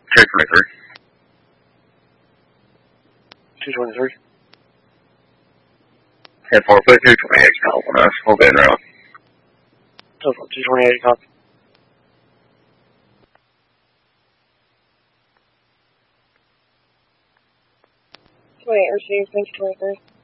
223. 223. 10-4, put 228 call on us. We'll be in around. 228, copy. 28 received, thanks 23.